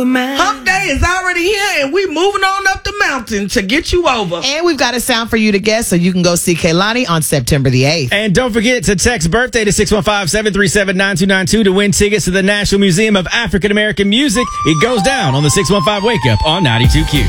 mine. Hump Day is already here, and we moving on up the mountain to get you over. And we've got a sound for you to guess, so you can go see Kehlani on September the 8th. And don't forget to text birthday to 615-737-9292 to win tickets to the National Museum of African American Music. It goes down on the 615 Wake Up on 92Q.